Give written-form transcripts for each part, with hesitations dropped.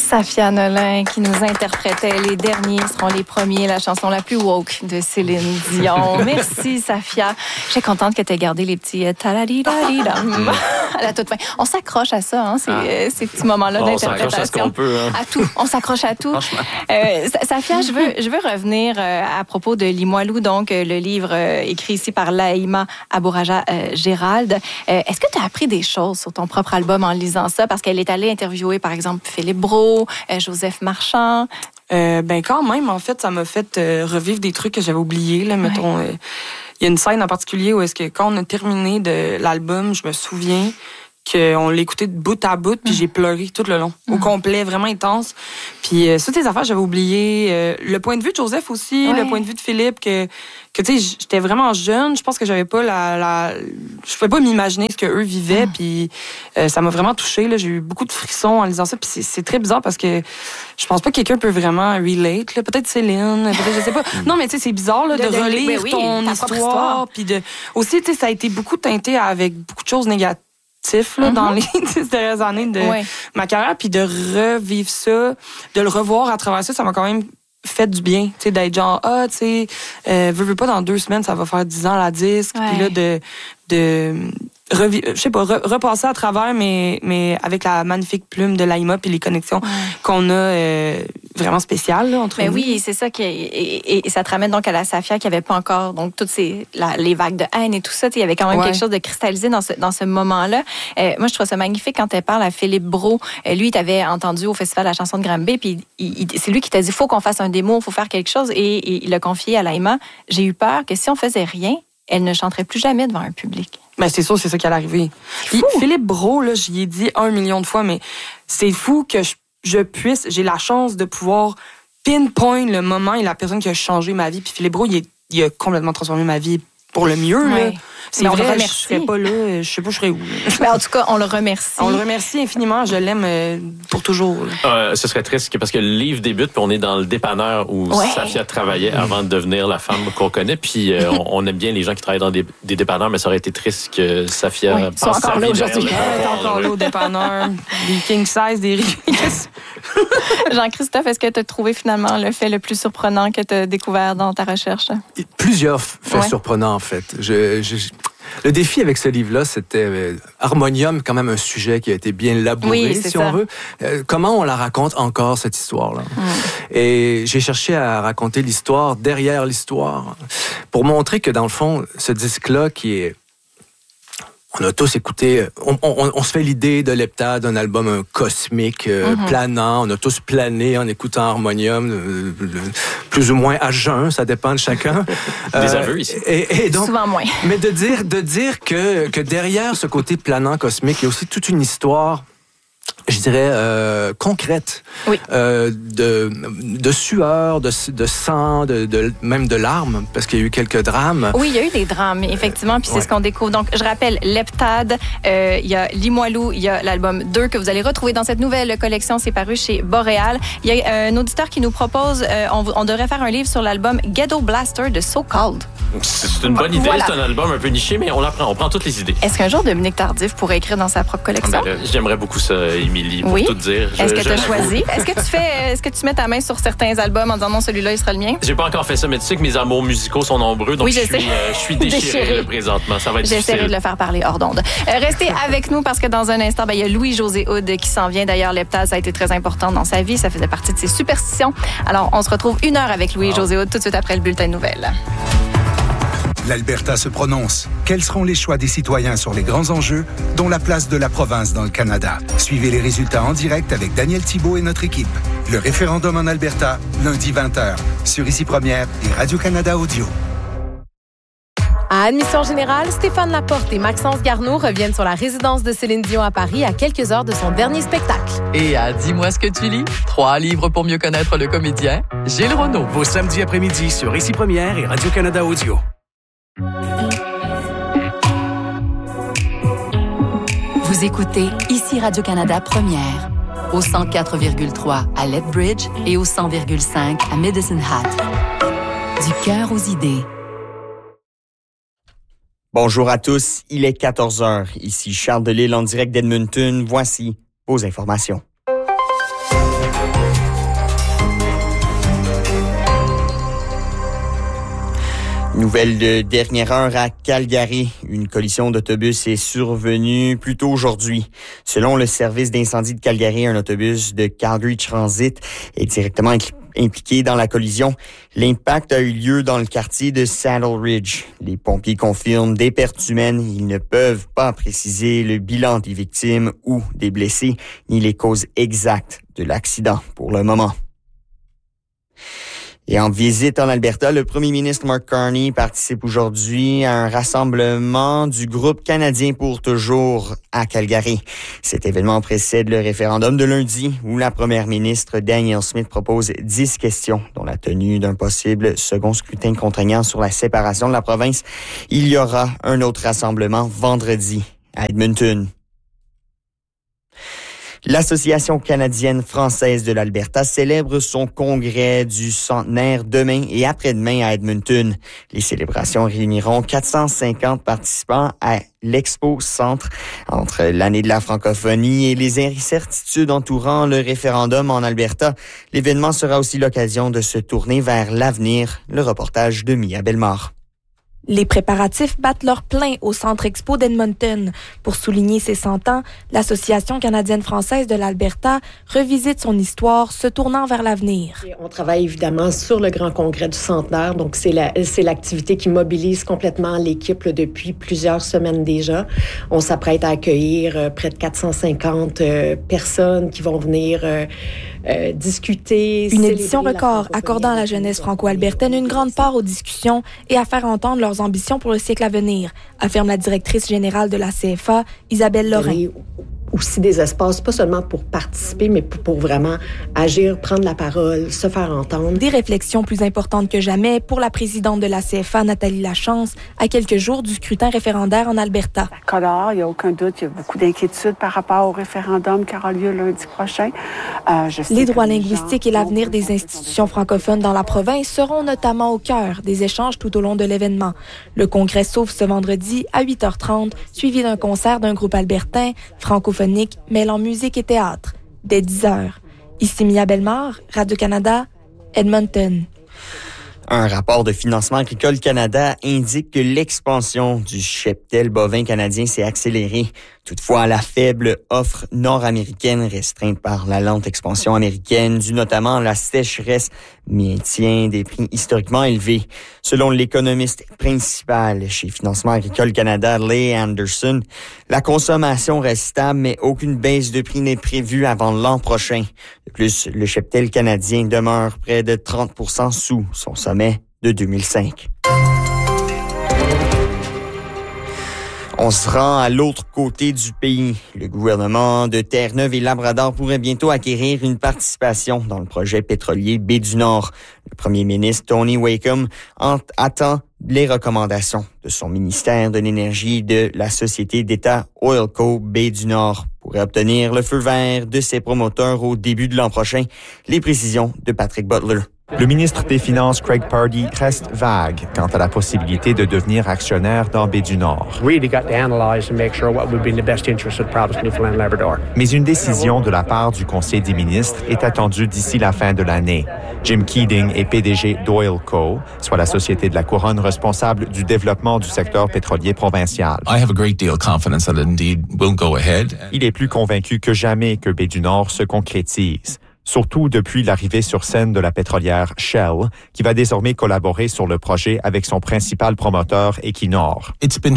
Safia Nolin qui nous interprétait Les derniers seront les premiers, la chanson la plus woke de Céline Dion. Merci Safia. Je suis contente que tu aies gardé les petits ta-la-di-da-di-dam à la toute fin. On s'accroche à ça, hein, ces petits moments-là d'interprétation. On s'accroche à ce qu'on peut. Hein. À tout. On s'accroche à tout. Safia, je veux revenir à propos de Limoilou, donc le livre écrit ici par Laïma Abouraja Gérald. Est-ce que tu as appris des choses sur ton propre album en lisant ça? Parce qu'elle est allée interviewer, par exemple, Philippe Brault, Joseph Marchand. Quand même, en fait, ça m'a fait revivre des trucs que j'avais oubliés. Là, mettons, il y a une scène en particulier où est-ce que quand on a terminé de l'album, je me souviens qu'on l'écoutait de bout à bout, puis j'ai pleuré tout le long, au complet, vraiment intense. Puis toutes ces affaires, j'avais oublié. Le point de vue de Joseph aussi, le point de vue de Philippe, que tu sais, j'étais vraiment jeune. Je pense que j'avais pas je pouvais pas m'imaginer ce qu'eux vivaient, puis ça m'a vraiment touchée. Là. J'ai eu beaucoup de frissons en lisant ça, puis c'est très bizarre parce que je pense pas que quelqu'un peut vraiment relate. Là. Peut-être Céline, peut-être, je sais pas. Non, mais tu sais, c'est bizarre là, de relire ton histoire, puis aussi, tu sais, ça a été beaucoup teinté avec beaucoup de choses négatives. Là, dans les 10 dernières années de ma carrière, puis de revivre ça, de le revoir à travers ça, ça m'a quand même fait du bien, tu sais, d'être genre, tu sais, veux pas, dans 2 semaines, ça va faire 10 ans la disque, puis là, je sais pas, repasser à travers, mais avec la magnifique plume de Laïma puis les connexions qu'on a vraiment spéciales là, entre nous. Oui, c'est ça et ça te ramène donc à la Safia qui avait pas encore donc toutes les vagues de haine et tout ça. Il y avait quand même quelque chose de cristallisé dans ce moment-là. Moi, je trouve ça magnifique quand elle parle à Philippe Brault. Lui, il t'avait entendu au Festival de la chanson de Granby, puis c'est lui qui t'a dit faut qu'on fasse un démo, faut faire quelque chose, et il l'a confié à Laïma. J'ai eu peur que si on faisait rien, elle ne chanterait plus jamais devant un public. Ben, c'est sûr, c'est ça qui allait arriver. Puis Philippe Brault, là, j'y ai dit 1 million de fois, mais c'est fou que j'ai la chance de pouvoir pinpoint le moment et la personne qui a changé ma vie. Puis Philippe Brault, il a complètement transformé ma vie pour le mieux. Là. C'est vrai, on le remercie. Je serais pas là, je sais pas, je serais où. Ben, en tout cas, on le remercie. On le remercie infiniment, je l'aime pour toujours. Ce serait triste parce que le livre débute, puis on est dans le dépanneur où Safia travaillait avant de devenir la femme qu'on connaît, puis on aime bien les gens qui travaillent dans des dépanneurs, mais ça aurait été triste que Safia passe sa vie derrière le comptoir. Encore là au dépanneur, des king size, des Jean-Christophe, est-ce que tu as trouvé finalement le fait le plus surprenant que tu as découvert dans ta recherche? Plusieurs faits surprenants, en fait. Le défi avec ce livre-là, c'était Harmonium, quand même un sujet qui a été bien labouré, on veut. Comment on la raconte encore, cette histoire-là? Et j'ai cherché à raconter l'histoire derrière l'histoire pour montrer que, dans le fond, ce disque-là qui est... On a tous écouté, on se fait l'idée de Leptade, un album cosmique, planant. On a tous plané en écoutant Harmonium, plus ou moins à jeun, ça dépend de chacun. Des aveux ici. Et donc, souvent moins. Mais de dire que derrière ce côté planant cosmique, il y a aussi toute une histoire, je dirais, concrète, de sueur, de sang, même de larmes, parce qu'il y a eu quelques drames. Oui, il y a eu des drames, effectivement, puis c'est ce qu'on découvre. Donc, je rappelle, Leptade, il y a Limoilou, il y a l'album 2 que vous allez retrouver dans cette nouvelle collection, c'est paru chez Boréal. Il y a un auditeur qui nous propose, on devrait faire un livre sur l'album Ghetto Blaster de So Called. C'est une bonne idée, c'est un album un peu niché, mais on prend toutes les idées. Est-ce qu'un jour, Dominique Tardif pourrait écrire dans sa propre collection? J'aimerais beaucoup ça, Émilie, pour tout dire. Est-ce que tu as choisi? Est-ce que tu mets ta main sur certains albums en disant non, celui-là, il sera le mien? J'ai pas encore fait ça, mais tu sais que mes amours musicaux sont nombreux, donc je suis déchiré présentement. Ça va être difficile. J'essaierai de le faire parler hors d'onde. Restez avec nous parce que dans un instant, il y a Louis-José Hood qui s'en vient. D'ailleurs, Leptade, ça a été très important dans sa vie. Ça faisait partie de ses superstitions. Alors, on se retrouve 1 heure avec Louis-José Hood tout de suite après le bulletin de nouvelles. L'Alberta se prononce. Quels seront les choix des citoyens sur les grands enjeux, dont la place de la province dans le Canada? Suivez les résultats en direct avec Daniel Thibault et notre équipe. Le référendum en Alberta, lundi 20h, sur Ici Première et Radio-Canada Audio. À Admission Générale, Stéphane Laporte et Maxence Garneau reviennent sur la résidence de Céline Dion à Paris à quelques heures de son dernier spectacle. Et à Dis-moi ce que tu lis, 3 livres pour mieux connaître le comédien, Gilles Renaud. Vos samedis après-midi sur Ici Première et Radio-Canada Audio. Vous écoutez Ici Radio-Canada Première, au 104,3 à Lethbridge et au 100,5 à Medicine Hat. Du cœur aux idées. Bonjour à tous, il est 14h. Ici Charles Delisle en direct d'Edmonton. Voici vos informations. Nouvelle de dernière heure à Calgary. Une collision d'autobus est survenue plus tôt aujourd'hui. Selon le service d'incendie de Calgary, un autobus de Calgary Transit est directement impliqué dans la collision. L'impact a eu lieu dans le quartier de Saddle Ridge. Les pompiers confirment des pertes humaines. Ils ne peuvent pas préciser le bilan des victimes ou des blessés, ni les causes exactes de l'accident pour le moment. Et en visite en Alberta, le premier ministre Mark Carney participe aujourd'hui à un rassemblement du groupe canadien pour toujours à Calgary. Cet événement précède le référendum de lundi où la première ministre Danielle Smith propose 10 questions, dont la tenue d'un possible second scrutin contraignant sur la séparation de la province. Il y aura un autre rassemblement vendredi à Edmonton. L'Association canadienne-française de l'Alberta célèbre son congrès du centenaire demain et après-demain à Edmonton. Les célébrations réuniront 450 participants à l'Expo Centre. Entre l'année de la francophonie et les incertitudes entourant le référendum en Alberta, l'événement sera aussi l'occasion de se tourner vers l'avenir. Le reportage de Mia Bellemare. Les préparatifs battent leur plein au Centre Expo d'Edmonton. Pour souligner ses 100 ans, l'Association canadienne-française de l'Alberta revisite son histoire, se tournant vers l'avenir. On travaille évidemment sur le grand congrès du centenaire, donc c'est l'activité qui mobilise complètement l'équipe là, depuis plusieurs semaines déjà. On s'apprête à accueillir près de 450 personnes qui vont venir discuter. Une édition record accordant à la jeunesse franco-albertaine une grande part aux discussions et à faire entendre leurs ambitions pour le siècle à venir, affirme la directrice générale de la CFA, Isabelle Lorrain. Aussi des espaces, pas seulement pour participer, mais pour vraiment agir, prendre la parole, se faire entendre. Des réflexions plus importantes que jamais pour la présidente de la CFA, Nathalie Lachance, à quelques jours du scrutin référendaire en Alberta. Il n'y a aucun doute, il y a beaucoup d'inquiétudes par rapport au référendum qui aura lieu lundi prochain. Les droits linguistiques et l'avenir des institutions francophones dans la province seront notamment au cœur des échanges tout au long de l'événement. Le congrès s'ouvre ce vendredi à 8h30, suivi d'un concert d'un groupe albertain, francophonique, mêlant musique et théâtre, dès 10h. Ici Mia Bellemare, Radio-Canada, Edmonton. Un rapport de Financement agricole Canada indique que l'expansion du cheptel bovin canadien s'est accélérée. Toutefois, la faible offre nord-américaine restreinte par la lente expansion américaine, due notamment à la sécheresse, maintient des prix historiquement élevés. Selon l'économiste principal chez Financement agricole Canada, Leigh Anderson, la consommation reste stable, mais aucune baisse de prix n'est prévue avant l'an prochain. De plus, le cheptel canadien demeure près de 30% sous son sommet de 2005. On se rend à l'autre côté du pays. Le gouvernement de Terre-Neuve et Labrador pourrait bientôt acquérir une participation dans le projet pétrolier Baie-du-Nord. Le premier ministre Tony Wakeham attend les recommandations de son ministère de l'Énergie de la société d'État Oilco Baie-du-Nord pourrait obtenir le feu vert de ses promoteurs au début de l'an prochain. Les précisions de Patrick Butler. Le ministre des Finances, Craig Pardee, reste vague quant à la possibilité de devenir actionnaire dans Baie-du-Nord. Mais une décision de la part du Conseil des ministres est attendue d'ici la fin de l'année. Jim Keating est PDG d'Oilco, soit la société de la couronne responsable du développement du secteur pétrolier provincial. Il est plus convaincu que jamais que Baie-du-Nord se concrétise. Surtout depuis l'arrivée sur scène de la pétrolière Shell, qui va désormais collaborer sur le projet avec son principal promoteur Equinor.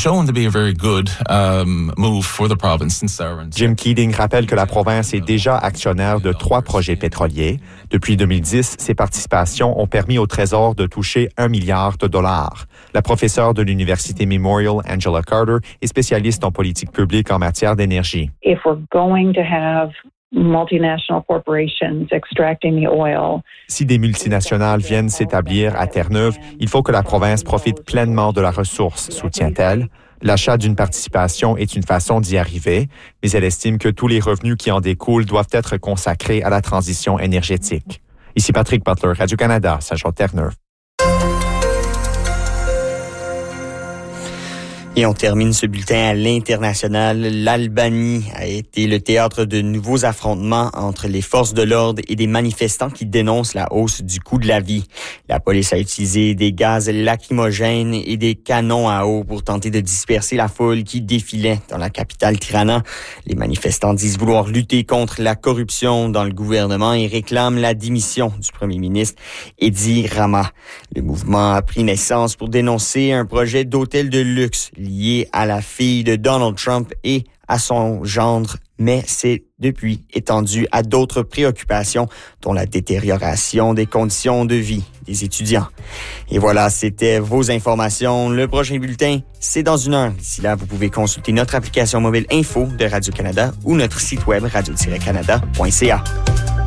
Jim Keating rappelle que la province est déjà actionnaire de 3 projets pétroliers. Depuis 2010, ses participations ont permis au Trésor de toucher $1 milliard. La professeure de l'Université Memorial, Angela Carter, est spécialiste en politique publique en matière d'énergie. If we're going to have multinational corporations extracting the oil. Si des multinationales viennent s'établir à Terre-Neuve, il faut que la province profite pleinement de la ressource, soutient-elle. L'achat d'une participation est une façon d'y arriver, mais elle estime que tous les revenus qui en découlent doivent être consacrés à la transition énergétique. Ici Patrick Butler, Radio-Canada, Saint-Jean-Terre-Neuve. Et on termine ce bulletin à l'international. L'Albanie a été le théâtre de nouveaux affrontements entre les forces de l'ordre et des manifestants qui dénoncent la hausse du coût de la vie. La police a utilisé des gaz lacrymogènes et des canons à eau pour tenter de disperser la foule qui défilait dans la capitale Tirana. Les manifestants disent vouloir lutter contre la corruption dans le gouvernement et réclament la démission du premier ministre Edi Rama. Le mouvement a pris naissance pour dénoncer un projet d'hôtel de luxe lié à la fille de Donald Trump et à son gendre, mais c'est depuis étendu à d'autres préoccupations, dont la détérioration des conditions de vie des étudiants. Et voilà, c'était vos informations. Le prochain bulletin, c'est dans 1 heure. D'ici là, vous pouvez consulter notre application mobile Info de Radio-Canada ou notre site web radio-canada.ca.